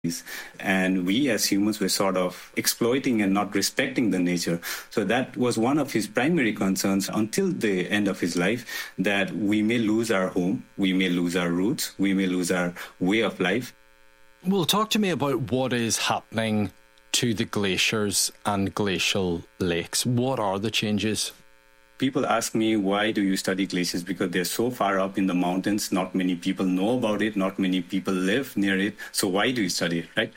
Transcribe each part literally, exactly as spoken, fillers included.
And we as humans were sort of exploiting and not respecting the nature. So that was one of his primary concerns until the end of his life, that we may lose our home, we may lose our roots, we may lose our way of life. Well, talk to me about what is happening to the glaciers and glacial lakes. What are the changes? People ask me, why do you study glaciers? Because they're so far up in the mountains, not many people know about it, not many people live near it. So why do you study it, right?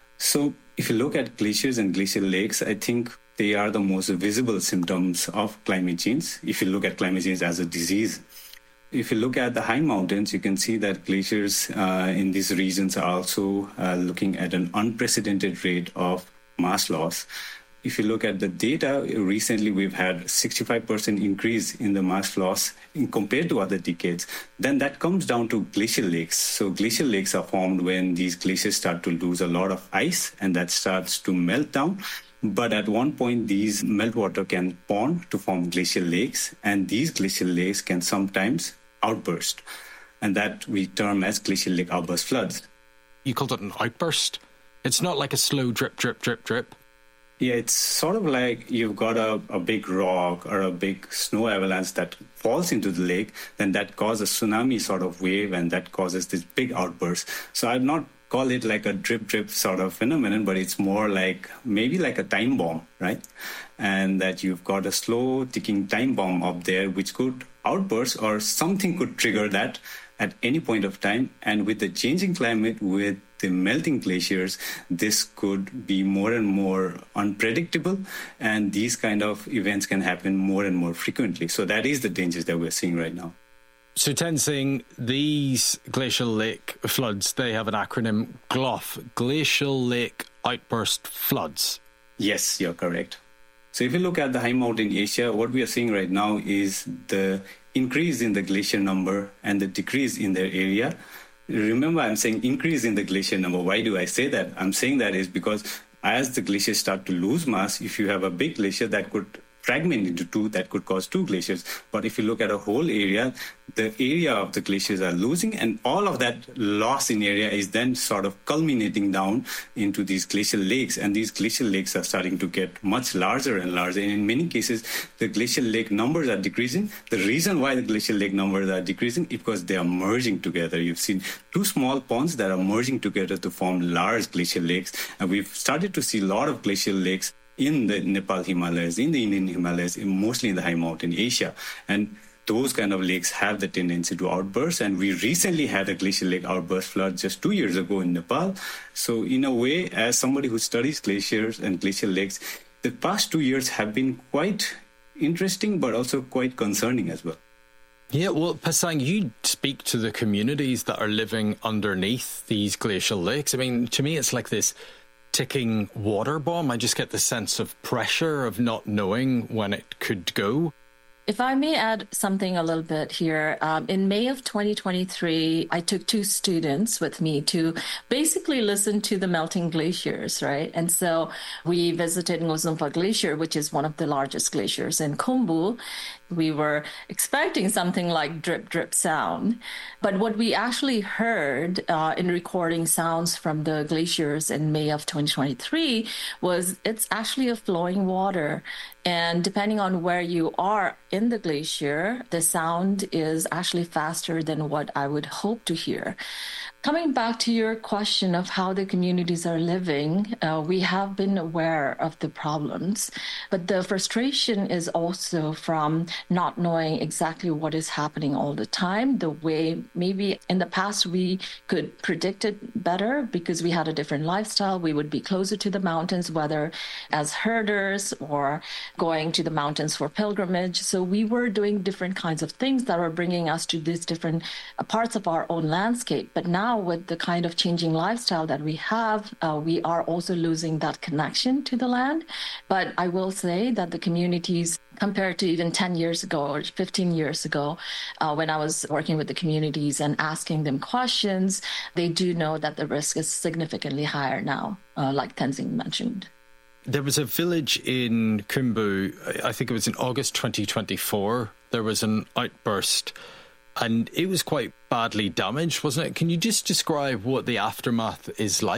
So if you look at glaciers and glacial lakes, I think they are the most visible symptoms of climate change, if you look at climate change as a disease. If you look at the high mountains, you can see that glaciers uh, in these regions are also uh, looking at an unprecedented rate of mass loss. If you look at the data, recently we've had sixty-five percent increase in the mass loss in compared to other decades. Then that comes down to glacial lakes. So glacial lakes are formed when these glaciers start to lose a lot of ice, and that starts to melt down. But at one point, these meltwater can bond to form glacial lakes, and these glacial lakes can sometimes outburst. And that we term as glacial lake outburst floods. You called it an outburst? It's not like a slow drip, drip, drip, drip. Yeah, it's sort of like you've got a, a big rock or a big snow avalanche that falls into the lake, then that causes a tsunami sort of wave, and that causes this big outburst. So I'd not call it like a drip, drip sort of phenomenon, but it's more like maybe like a time bomb, right? And that you've got a slow ticking time bomb up there, which could outburst or something could trigger that at any point of time. And with the changing climate, with the melting glaciers, this could be more and more unpredictable, and these kind of events can happen more and more frequently. So that is the dangers that we're seeing right now. So Tenzing, these glacial lake floods, they have an acronym, G L O F, Glacial Lake Outburst Floods. Yes, you're correct. So if you look at the high mountain Asia, what we are seeing right now is the increase in the glacier number and the decrease in their area. Remember, I'm saying increase in the glacier number. Why do I say that? I'm saying that is because as the glaciers start to lose mass, if you have a big glacier that could fragment into two, that could cause two glaciers. But if you look at a whole area, the area of the glaciers are losing, and all of that loss in area is then sort of culminating down into these glacial lakes, and these glacial lakes are starting to get much larger and larger, and in many cases the glacial lake numbers are decreasing. The reason why the glacial lake numbers are decreasing is because they are merging together. You've seen two small ponds that are merging together to form large glacial lakes, and we've started to see a lot of glacial lakes in the Nepal Himalayas, in the Indian Himalayas, mostly in the high mountain Asia. And those kind of lakes have the tendency to outburst. And we recently had a glacial lake outburst flood just two years ago in Nepal. So in a way, as somebody who studies glaciers and glacial lakes, the past two years have been quite interesting, but also quite concerning as well. Yeah, well, Pasang, you speak to the communities that are living underneath these glacial lakes. I mean, to me, it's like this ticking water bomb. I just get the sense of pressure of not knowing when it could go. If I may add something a little bit here, um, in May of twenty twenty-three, I took two students with me to basically listen to the melting glaciers, right? And so we visited Ngozumpa Glacier, which is one of the largest glaciers in Khumbu. We were expecting something like drip, drip sound. But what we actually heard uh, in recording sounds from the glaciers in May of twenty twenty-three was it's actually a flowing water. And depending on where you are in the glacier, the sound is actually faster than what I would hope to hear. Coming back to your question of how the communities are living, uh, we have been aware of the problems, but the frustration is also from not knowing exactly what is happening all the time, the way maybe in the past we could predict it better because we had a different lifestyle. We would be closer to the mountains, whether as herders or going to the mountains for pilgrimage. So we were doing different kinds of things that were bringing us to these different parts of our own landscape. But now with the kind of changing lifestyle that we have, uh, we are also losing that connection to the land. But I will say that the communities, compared to even ten years ago or fifteen years ago, uh, when I was working with the communities and asking them questions, they do know that the risk is significantly higher now, uh, like Tenzing mentioned. There was a village in Khumbu, I think it was in August twenty twenty-four, there was an outburst and it was quite badly damaged, wasn't it? Can you just describe what the aftermath is like?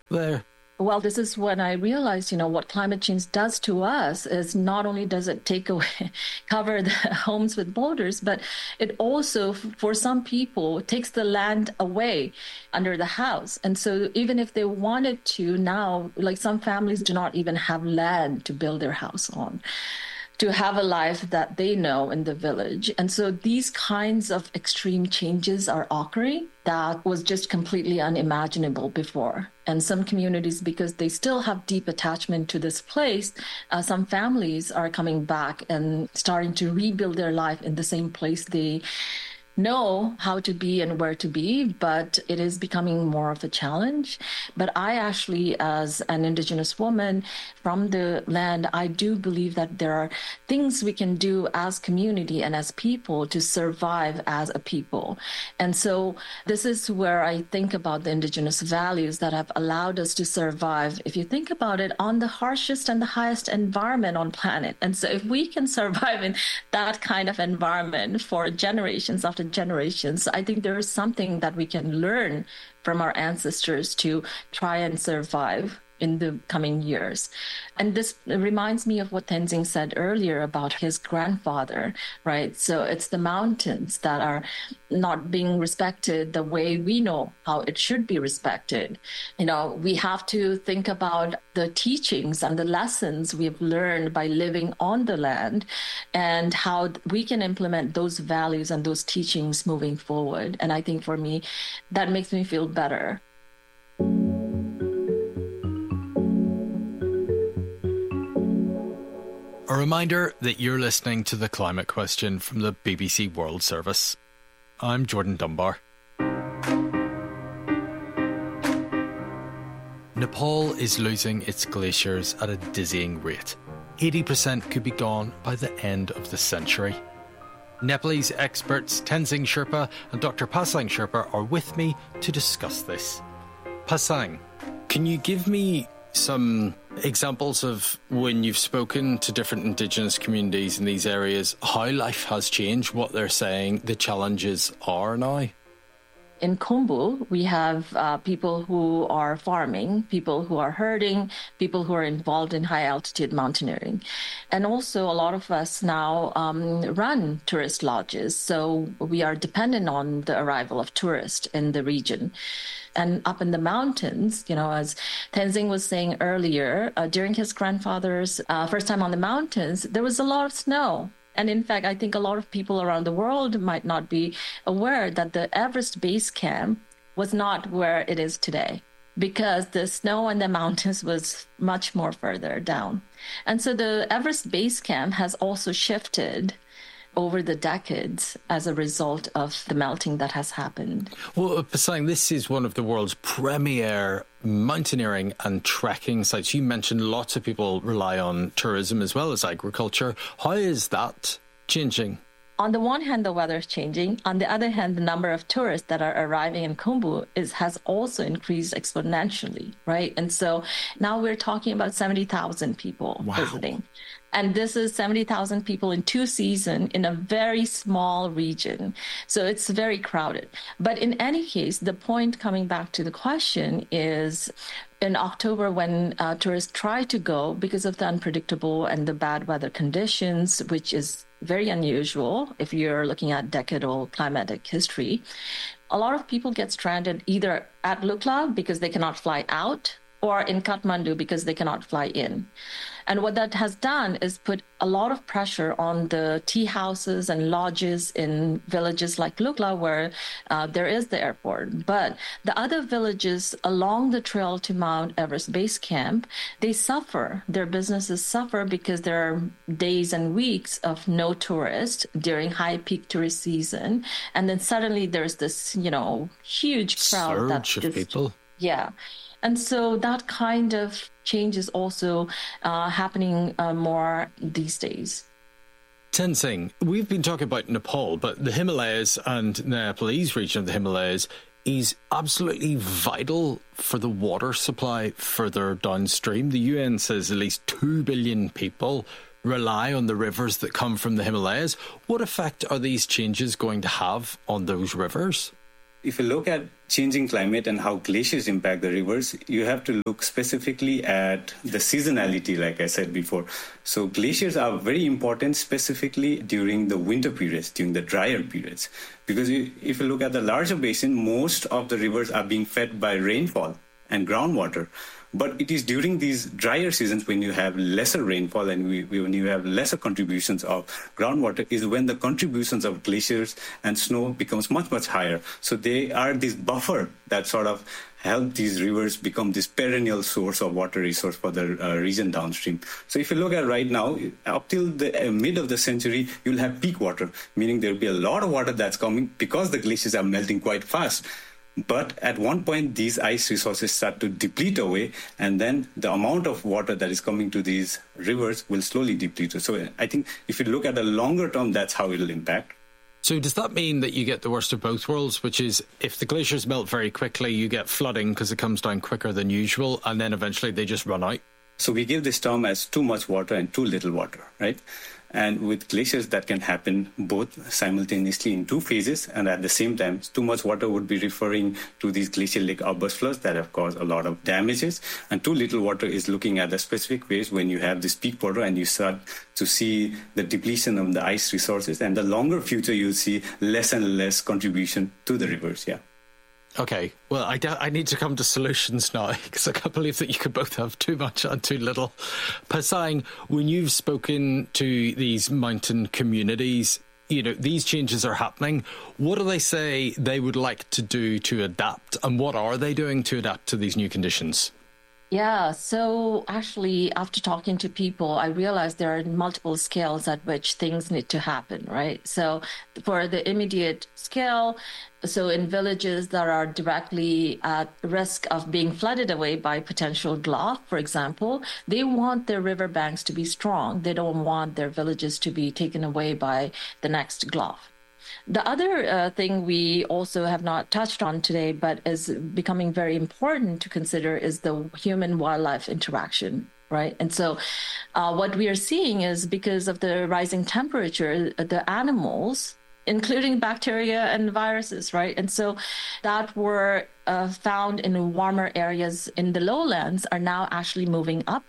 there? Well, this is when I realized, you know, what climate change does to us is not only does it take away, cover the homes with boulders, but it also, for some people, takes the land away under the house. And so even if they wanted to now, like some families do not even have land to build their house on, to have a life that they know in the village. And so these kinds of extreme changes are occurring that was just completely unimaginable before. And some communities, because they still have deep attachment to this place, uh, some families are coming back and starting to rebuild their life in the same place they know how to be and where to be, but it is becoming more of a challenge. But I actually, as an Indigenous woman from the land, I do believe that there are things we can do as community and as people to survive as a people. And so this is where I think about the Indigenous values that have allowed us to survive, if you think about it, on the harshest and the highest environment on planet. And so if we can survive in that kind of environment for generations after generations, I think there is something that we can learn from our ancestors to try and survive in the coming years. And this reminds me of what Tenzing said earlier about his grandfather, right? So it's the mountains that are not being respected the way we know how it should be respected. You know, we have to think about the teachings and the lessons we've learned by living on the land and how we can implement those values and those teachings moving forward. And I think for me, that makes me feel better. A reminder that you're listening to The Climate Question from the B B C World Service. I'm Jordan Dunbar. Nepal is losing its glaciers at a dizzying rate. eighty percent could be gone by the end of the century. Nepalese experts Tenzing Sherpa and Doctor Pasang Sherpa are with me to discuss this. Pasang, can you give me some examples of when you've spoken to different Indigenous communities in these areas, how life has changed, what they're saying, the challenges are now? In Khumbu, we have uh, people who are farming, people who are herding, people who are involved in high-altitude mountaineering. And also a lot of us now um, run tourist lodges, so we are dependent on the arrival of tourists in the region. And up in the mountains, you know, as Tenzing was saying earlier, uh, during his grandfather's uh, first time on the mountains, there was a lot of snow. And in fact, I think a lot of people around the world might not be aware that the Everest Base Camp was not where it is today, because the snow in the mountains was much more further down. And so the Everest Base Camp has also shifted over the decades as a result of the melting that has happened. Well, Pasang, this is one of the world's premier mountaineering and trekking sites. You mentioned lots of people rely on tourism as well as agriculture. How is that changing? On the one hand, the weather is changing. On the other hand, the number of tourists that are arriving in Khumbu is, has also increased exponentially, right? And so now we're talking about seventy thousand people wow. visiting. And this is seventy thousand people in two seasons in a very small region. So it's very crowded. But in any case, the point coming back to the question is, in October, when uh, tourists try to go because of the unpredictable and the bad weather conditions, which is very unusual if you're looking at decadal climatic history, a lot of people get stranded either at Lukla because they cannot fly out, or in Kathmandu because they cannot fly in. And what that has done is put a lot of pressure on the tea houses and lodges in villages like Lukla, where uh, there is the airport. But the other villages along the trail to Mount Everest Base Camp, they suffer. Their businesses suffer because there are days and weeks of no tourists during high peak tourist season. And then suddenly there's this, you know, huge crowd. Surge that's of just, people. Yeah. And so that kind of change is also uh, happening uh, more these days. Tenzing, we've been talking about Nepal, but the Himalayas and the Nepalese region of the Himalayas is absolutely vital for the water supply further downstream. The U N says at least two billion people rely on the rivers that come from the Himalayas. What effect are these changes going to have on those rivers? If you look at changing climate and how glaciers impact the rivers, you have to look specifically at the seasonality, like I said before. So glaciers are very important specifically during the winter periods, during the drier periods. Because you, if you look at the larger basin, most of the rivers are being fed by rainfall and groundwater. But it is during these drier seasons when you have lesser rainfall and we, when you have lesser contributions of groundwater is when the contributions of glaciers and snow becomes much, much higher. So they are this buffer that sort of help these rivers become this perennial source of water resource for the uh, region downstream. So if you look at right now, up till the uh, mid of the century, you'll have peak water, meaning there'll be a lot of water that's coming because the glaciers are melting quite fast. But at one point, these ice resources start to deplete away, and then the amount of water that is coming to these rivers will slowly deplete. So I think if you look at the longer term, that's how it will impact. So does that mean that you get the worst of both worlds, which is if the glaciers melt very quickly, you get flooding because it comes down quicker than usual, and then eventually they just run out? So we give this term as too much water and too little water, right? And with glaciers, that can happen both simultaneously in two phases. And at the same time, too much water would be referring to these glacial lake outburst floods that have caused a lot of damages. And too little water is looking at the specific phase when you have this peak water and you start to see the depletion of the ice resources. And the longer future, you'll see less and less contribution to the rivers, yeah. Okay, well, I, I need to come to solutions now because I can't believe that you could both have too much and too little. Pasang, when you've spoken to these mountain communities, you know, these changes are happening. What do they say they would like to do to adapt, and what are they doing to adapt to these new conditions? Yeah, so actually, after talking to people, I realized there are multiple scales at which things need to happen, right? So for the immediate scale, so in villages that are directly at risk of being flooded away by potential gulf, for example, they want their riverbanks to be strong. They don't want their villages to be taken away by the next gulf. The other uh, thing we also have not touched on today, but is becoming very important to consider, is the human-wildlife interaction, right? And so uh, what we are seeing is because of the rising temperature, the animals, including bacteria and viruses, right? And so that were uh, found in warmer areas in the lowlands are now actually moving up.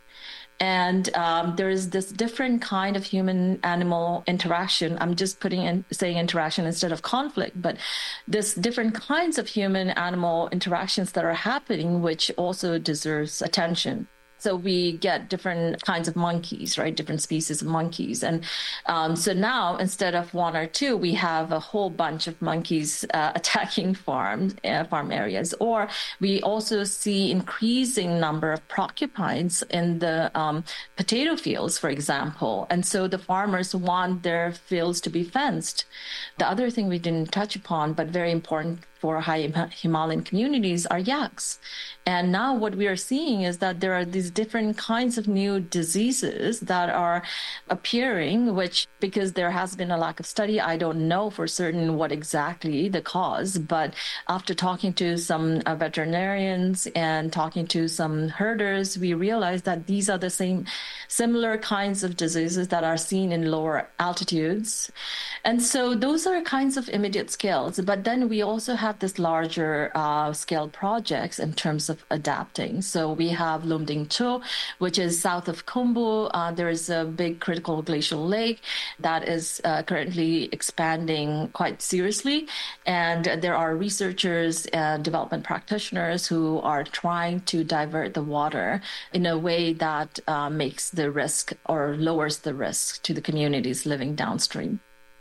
And um, there is this different kind of human-animal interaction. I'm just putting in saying interaction instead of conflict, but this different kinds of human-animal interactions that are happening, which also deserves attention. So we get different kinds of monkeys, right? Different species of monkeys. And um, so now, instead of one or two, we have a whole bunch of monkeys uh, attacking farms, uh, farm areas. Or we also see increasing number of porcupines in the um, potato fields, for example. And so the farmers want their fields to be fenced. The other thing we didn't touch upon, but very important for high Himalayan communities, are yaks. And now what we are seeing is that there are these different kinds of new diseases that are appearing, which, because there has been a lack of study, I don't know for certain what exactly the cause. But after talking to some uh, veterinarians and talking to some herders, we realized that these are the same similar kinds of diseases that are seen in lower altitudes. And so those are kinds of immediate scales. But then we also have this larger uh, scale projects in terms of adapting. So we have Lumding Cho, which is south of Khumbu. Uh, there is a big critical glacial lake that is uh, currently expanding quite seriously. And there are researchers and development practitioners who are trying to divert the water in a way that uh, makes the risk or lowers the risk to the communities living downstream.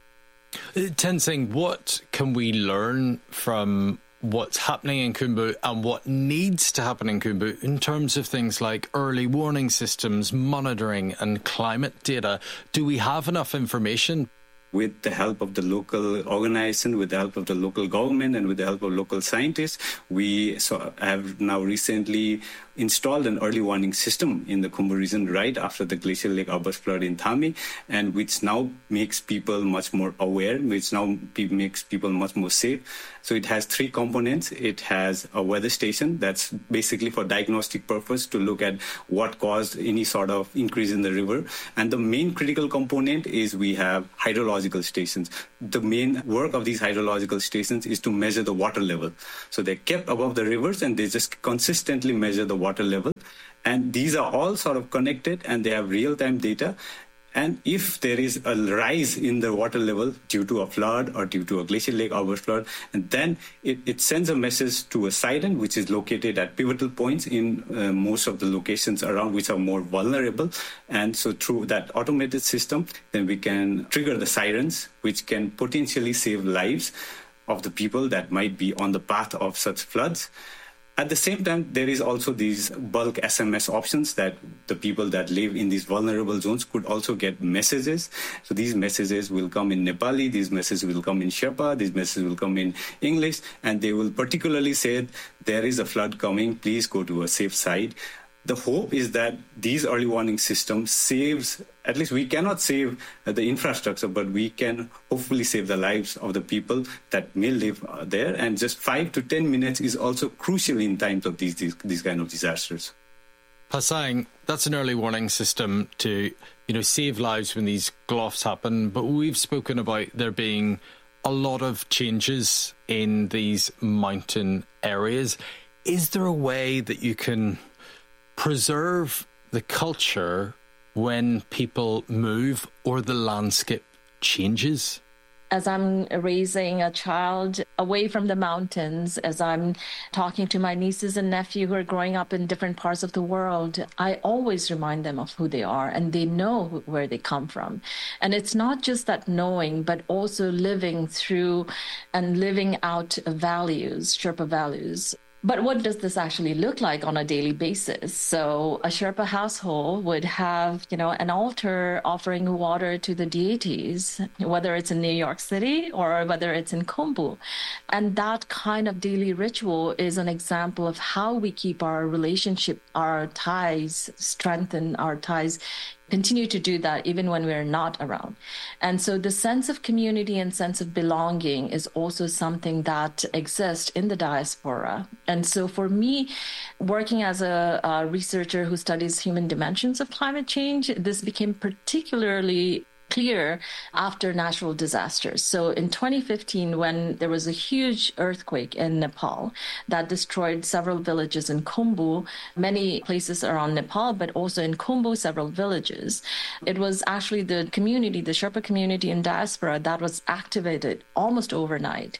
Tenzing, what can we learn from what's happening in Khumbu and what needs to happen in Khumbu in terms of things like early warning systems, monitoring and climate data? Do we have enough information? With the help of the local organization, with the help of the local government, and with the help of local scientists, we so have now recently installed an early warning system in the Khumbu region right after the glacial lake outburst flood in Thami, and which now makes people much more aware, which now makes people much more safe. So it has three components. It has a weather station that's basically for diagnostic purpose to look at what caused any sort of increase in the river. And the main critical component is we have hydrological hydrological stations. The main work of these hydrological stations is to measure the water level. So they're kept above the rivers and they just consistently measure the water level. And these are all sort of connected and they have real-time data. And if there is a rise in the water level due to a flood or due to a glacial lake overflow, and then it, it sends a message to a siren, which is located at pivotal points in uh, most of the locations around which are more vulnerable. And so through that automated system, then we can trigger the sirens, which can potentially save lives of the people that might be on the path of such floods. At the same time, there is also these bulk S M S options that the people that live in these vulnerable zones could also get messages. So these messages will come in Nepali, these messages will come in Sherpa, these messages will come in English, and they will particularly say, there is a flood coming, please go to a safe site. The hope is that these early warning systems saves, at least we cannot save the infrastructure, but we can hopefully save the lives of the people that may live there. And just five to ten minutes is also crucial in times of these, these, these kind of disasters. Pasang, that's an early warning system to, you know, save lives when these gloughs happen. But we've spoken about there being a lot of changes in these mountain areas. Is there a way that you can preserve the culture when people move or the landscape changes? As I'm raising a child away from the mountains, as I'm talking to my nieces and nephews who are growing up in different parts of the world, I always remind them of who they are and they know where they come from. And it's not just that knowing, but also living through and living out values, Sherpa values. But what does this actually look like on a daily basis? So a Sherpa household would have, you know, an altar offering water to the deities, whether it's in New York City or whether it's in Khumbu. And that kind of daily ritual is an example of how we keep our relationship, our ties, strengthen our ties, continue to do that even when we're not around. And so the sense of community and sense of belonging is also something that exists in the diaspora. And so for me, working as a, a researcher who studies human dimensions of climate change, this became particularly clear after natural disasters. So in twenty fifteen, when there was a huge earthquake in Nepal that destroyed several villages in Khumbu, many places around Nepal, but also in Khumbu, several villages, it was actually the community, the Sherpa community in diaspora that was activated almost overnight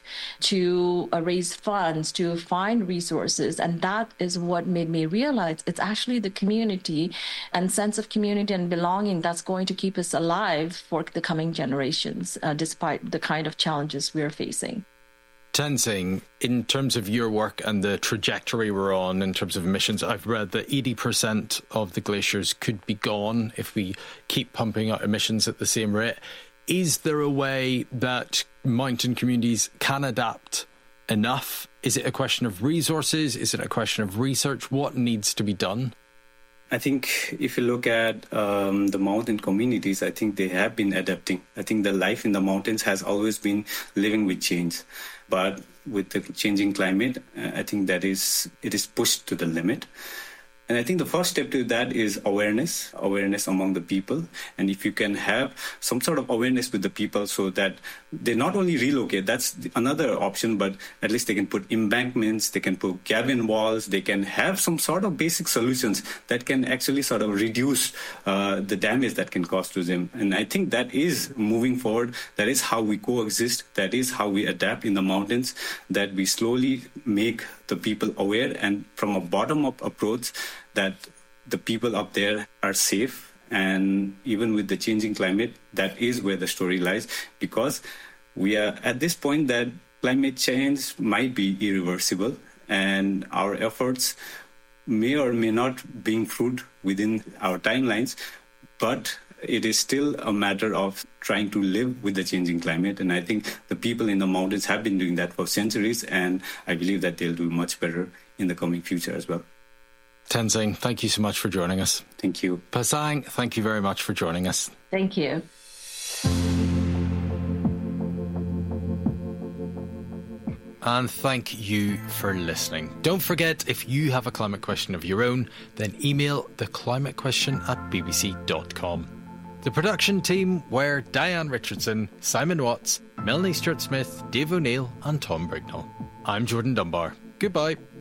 to uh, raise funds, to find resources. And that is what made me realize it's actually the community and sense of community and belonging that's going to keep us alive for the coming generations, uh, despite the kind of challenges we're facing. Tenzing, in terms of your work and the trajectory we're on in terms of emissions, I've read that eighty percent of the glaciers could be gone if we keep pumping out emissions at the same rate. Is there a way that mountain communities can adapt enough? Is it a question of resources? Is it a question of research? What needs to be done? I think if you look at um, the mountain communities, I think they have been adapting. I think the life in the mountains has always been living with change. But with the changing climate, uh, I think that is it is pushed to the limit. And I think the first step to that is awareness, awareness among the people. And if you can have some sort of awareness with the people so that they not only relocate, that's another option, but at least they can put embankments, they can put cabin walls, they can have some sort of basic solutions that can actually sort of reduce uh, the damage that can cause to them. And I think that is moving forward. That is how we coexist. That is how we adapt in the mountains, that we slowly make the people aware and from a bottom-up approach that the people up there are safe. And even with the changing climate, that is where the story lies, because we are at this point that climate change might be irreversible and our efforts may or may not bear fruit within our timelines, but it is still a matter of trying to live with the changing climate. And I think the people in the mountains have been doing that for centuries, and I believe that they'll do much better in the coming future as well. Tenzing, thank you so much for joining us. Thank you. Pasang, thank you very much for joining us. Thank you. And thank you for listening. Don't forget, if you have a climate question of your own, then email the climate question at b b c dot com. The production team were Diane Richardson, Simon Watts, Melanie Stewart-Smith, Dave O'Neill and Tom Brignall. I'm Jordan Dunbar. Goodbye.